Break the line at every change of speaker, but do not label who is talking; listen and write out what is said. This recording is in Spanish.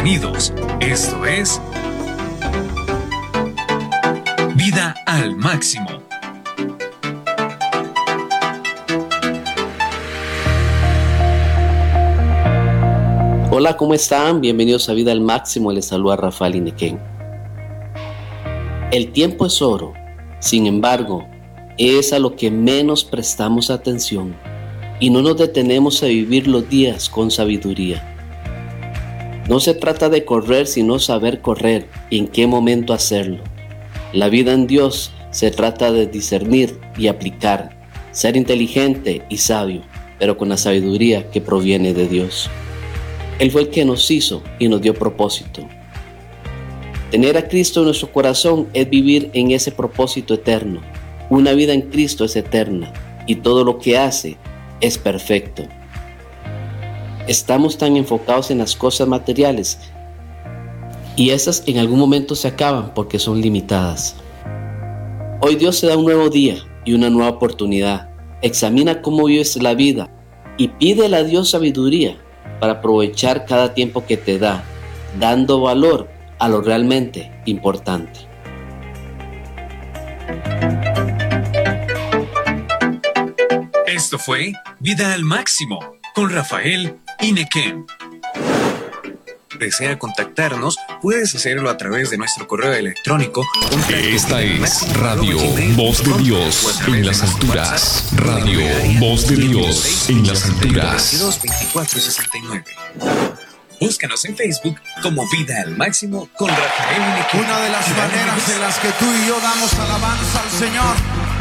Bienvenidos. Esto es Vida al Máximo.
Hola, ¿cómo están? Bienvenidos a Vida al Máximo. Les saluda Rafael Inequén. El tiempo es oro, sin embargo, es a lo que menos prestamos atención y no nos detenemos a vivir los días con sabiduría. No se trata de correr, sino saber correr y en qué momento hacerlo. La vida en Dios se trata de discernir y aplicar, ser inteligente y sabio, pero con la sabiduría que proviene de Dios. Él fue el que nos hizo y nos dio propósito. Tener a Cristo en nuestro corazón es vivir en ese propósito eterno. Una vida en Cristo es eterna y todo lo que hace es perfecto. Estamos tan enfocados en las cosas materiales y esas en algún momento se acaban porque son limitadas. Hoy Dios te da un nuevo día y una nueva oportunidad. Examina cómo vives la vida y pídele a Dios sabiduría para aprovechar cada tiempo que te da, dando valor a lo realmente importante.
Esto fue Vida al Máximo con Rafael Inequén. ¿Desea contactarnos? Puedes hacerlo a través de nuestro correo electrónico.
Esta es Radio Voz de Dios en las alturas. Radio Voz de Dios en las alturas.
222469. Búscanos en Facebook como Vida al Máximo con Rafael Inequén.
Una de las maneras en las que tú y yo damos alabanza al Señor